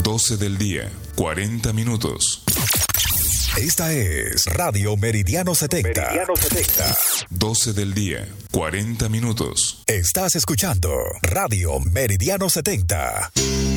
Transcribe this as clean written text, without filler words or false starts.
12 del día, 40 minutos. Esta es Radio Meridiano 70. Meridiano 70. 12 del día, 40 minutos. Estás escuchando Radio Meridiano 70.